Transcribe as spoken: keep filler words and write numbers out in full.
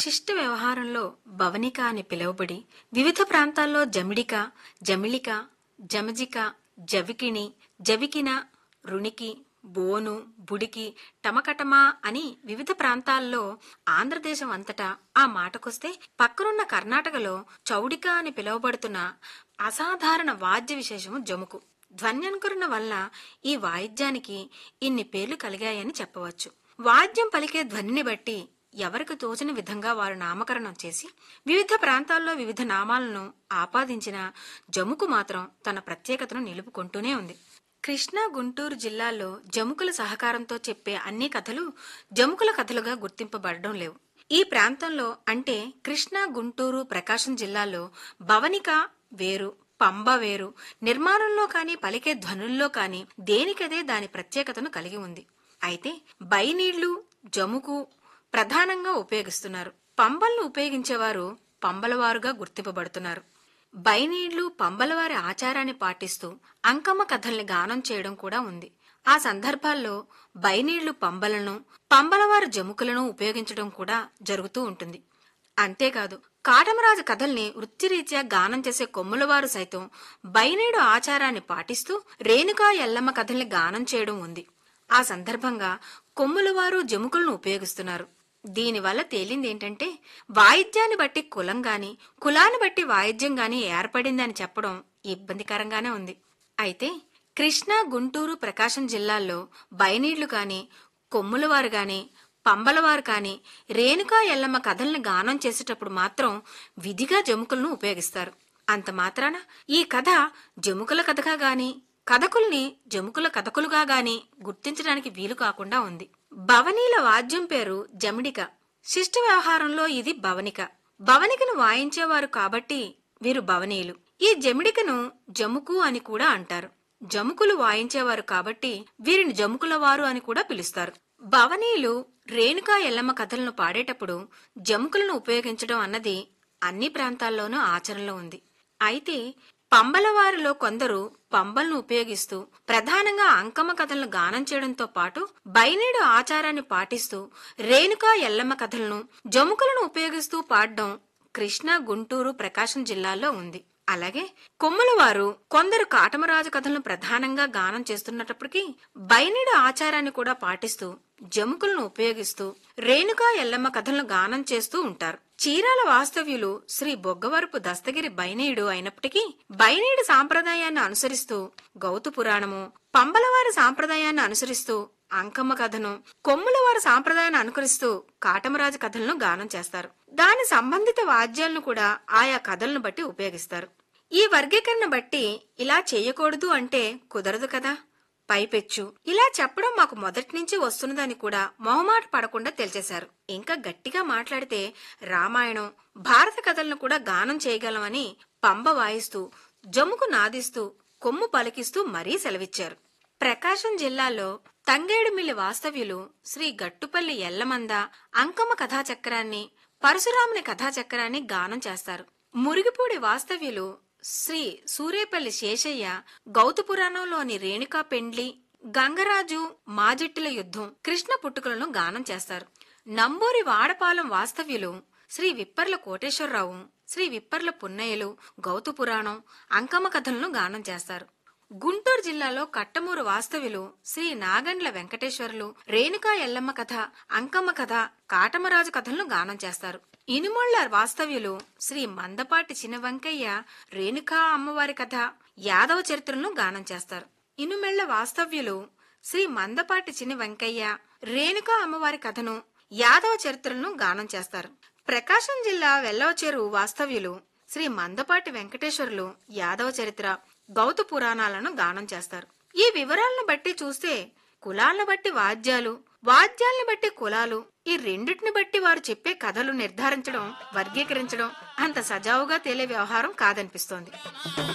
శిష్ట వ్యవహారంలో భవనిక అని పిలువబడి వివిధ ప్రాంతాల్లో జమిడిక, జమిళిక, జమజిక, జవికిణి, జవికిన, రుణికి, బోను, బుడికి, టమకటమా అని వివిధ ప్రాంతాల్లో ఆంధ్రదేశం అంతటా ఆ మాటకొస్తే పక్కనున్న కర్ణాటకలో చౌడిక అని పిలువబడుతున్న అసాధారణ వాద్య విశేషము జముకు. ధ్వన్యనుకరణ వల్ల ఈ వాయిద్యానికి ఇన్ని పేర్లు కలిగాయని చెప్పవచ్చు. వాద్యం పలికే ధ్వనిని బట్టి ఎవరికి తోచిన విధంగా వారు నామకరణం చేసి వివిధ ప్రాంతాల్లో వివిధ నామాలను ఆపాదించిన జముకు మాత్రం తన ప్రత్యేకతను నిలుపుకుంటూనే ఉంది. కృష్ణా, గుంటూరు జిల్లాల్లో జముకుల సహకారంతో చెప్పే అన్ని కథలు జముకుల కథలుగా గుర్తింపబడడం లేవు. ఈ ప్రాంతంలో అంటే కృష్ణా, గుంటూరు, ప్రకాశం జిల్లాల్లో భవనిక వేరు, పంబ వేరు. నిర్మాణంలో కాని పలికే ధ్వనుల్లో కాని దేనికదే దాని ప్రత్యేకతను కలిగి ఉంది. అయితే బైనీళ్లు, జముకు ప్రధానంగా ఉపయోగిస్తున్నారు. పంబలను ఉపయోగించేవారు పంబలవారుగా గుర్తింపబడుతున్నారు. బైనీళ్లు పంబలవారి ఆచారాన్ని పాటిస్తూ అంకమ్మ కథల్ని గానం చేయడం కూడా ఉంది. ఆ సందర్భాల్లో బైనీళ్లు పంబలను, పంబలవారు జముకులను ఉపయోగించడం కూడా జరుగుతూ ఉంటుంది. అంతేకాదు కాటమరాజు కథల్ని వృత్తిరీత్యా గానం చేసే కొమ్ములవారు సైతం బైనేడు ఆచారాన్ని పాటిస్తూ రేణుకా ఎల్లమ్మ కథల్ని గానం చేయడం ఉంది. ఆ సందర్భంగా కొమ్ములవారు జముకులను ఉపయోగిస్తున్నారు. దీనివల్ల తేలిందేంటంటే వాయిద్యాన్ని బట్టి కులం గాని, కులాన్ని బట్టి వాయిద్యం గాని ఏర్పడిందని చెప్పడం ఇబ్బందికరంగానే ఉంది. అయితే కృష్ణా, గుంటూరు, ప్రకాశం జిల్లాల్లో బైనీళ్లు కాని, కొమ్ములవారు గాని, పంబలవారు కాని రేణుకా ఎల్లమ్మ కథల్ని గానం చేసేటప్పుడు మాత్రం విధిగా జముకులను ఉపయోగిస్తారు. అంత మాత్రాన ఈ కథ జముకుల కథగా గాని, కథకుల్ని జముకుల కథకులుగా గాని గుర్తించడానికి వీలు కాకుండా ఉంది. భవనీల వాద్యం పేరు జమిడిక. శిష్ట వ్యవహారంలో ఇది భవనిక. భవనికను వాయించేవారు కాబట్టి వీరు భవనీయులు. ఈ జమిడికను జముకు అని కూడా అంటారు. జముకులు వాయించేవారు కాబట్టి వీరిని జముకుల వారు అని కూడా పిలుస్తారు. భవనీయులు రేణుకా ఎల్లమ్మ కథలను పాడేటప్పుడు జముకులను ఉపయోగించడం అన్నది అన్ని ప్రాంతాల్లోనూ ఆచరణలో ఉంది. అయితే పంబలవారిలో కొందరు పంబలను ఉపయోగిస్తూ ప్రధానంగా అంకమ్మ కథలను గానం చేయడంతో పాటు బైనేడు ఆచారాన్ని పాటిస్తూ రేణుకా ఎల్లమ్మ కథలను జముకులను ఉపయోగిస్తూ పాడడం కృష్ణా, గుంటూరు, ప్రకాశం జిల్లాల్లో ఉంది. అలాగే కొమ్ములవారు కొందరు కాటమరాజు కథలను ప్రధానంగా గానం చేస్తున్నప్పటికీ బైనేడు ఆచారాన్ని కూడా పాటిస్తూ జముకులను ఉపయోగిస్తూ రేణుకా ఎల్లమ్మ కథలను గానం చేస్తూ ఉంటారు. చీరాల వాస్తవ్యులు శ్రీ బొగ్గవరపు దస్తగిరి బైనేయుడు అయినప్పటికీ బైనేడు సాంప్రదాయాన్ని అనుసరిస్తూ గౌతు పురాణము, పంబలవారి సాంప్రదాయాన్ని అనుసరిస్తూ అంకమ్మ కథను, కొమ్ములవారి సాంప్రదాయాన్ని అనుకరిస్తూ కాటమరాజు కథలను గానం చేస్తారు. దాని సంబంధిత వాద్యాలను కూడా ఆయా కథలను బట్టి ఉపయోగిస్తారు. ఈ వర్గీకరణ బట్టి ఇలా చేయకూడదు అంటే కుదరదు కదా. పైపెచ్చు ఇలా చెప్పడం మాకు మొదటి నుంచి వస్తున్నదని కూడా మొహమాట పడకుండా తెలిచేశారు. ఇంకా గట్టిగా మాట్లాడితే రామాయణం, భారత కథలను కూడా గానం చేయగలమని పంబ వాయిస్తూ, జముకు నాదిస్తూ, కొమ్ము పలికిస్తూ మరీ సెలవిచ్చారు. ప్రకాశం జిల్లాలో తంగేడుమిల్లి వాస్తవ్యులు శ్రీ గట్టుపల్లి ఎల్లమంద అంకమ్మ కథాచక్రాన్ని, పరశురాముని కథాచక్రాన్ని గానం చేస్తారు. మురిగిపూడి వాస్తవ్యులు శ్రీ సూరేపల్లి శేషయ్య గౌతు పురాణంలోని రేణుకా పెండ్లి, గంగరాజు మాజెట్టుల యుద్ధం, కృష్ణ పుట్టుకలను గానం చేస్తారు. నంబూరి వాడపాలెం వాస్తవ్యులు శ్రీ విప్పర్ల కోటేశ్వరరావు, శ్రీ విప్పర్ల పున్నయ్యలు గౌతు పురాణం, అంకమ్మ కథలను గానం చేస్తారు. గుంటూరు జిల్లాలో కట్టమూరు వాస్తవ్యులు శ్రీ నాగండ్ల వెంకటేశ్వర్లు రేణుకా ఎల్లమ్మ కథ, అంకమ్మ కథ, కాటమరాజు కథలను గానం చేస్తారు. ఇనుమొళ్ల వాస్తవ్యులు శ్రీ మందపాటి చిన వెంకయ్య రేణుకా అమ్మవారి కథ, యాదవ చరిత్రలను గానం చేస్తారు. ఇనుమెళ్ల వాస్తవ్యులు శ్రీ మందపాటి చిన వెంకయ్య రేణుకా అమ్మవారి కథను, యాదవ చరిత్రలను గానం చేస్తారు. ప్రకాశం జిల్లా వెల్లవచేరు వాస్తవ్యులు శ్రీ మందపాటి వెంకటేశ్వర్లు యాదవ చరిత్ర, గౌతు పురాణాలను గానం చేస్తారు. ఈ వివరాలను బట్టి చూస్తే కులాలను బట్టి వాద్యాలు, వాద్యాల్ని బట్టి కులాలు, ఈ రెండిటిని బట్టి వారు చెప్పే కథలు నిర్ధారించడం, వర్గీకరించడం అంత సజావుగా తేలే వ్యవహారం కాదనిపిస్తోంది.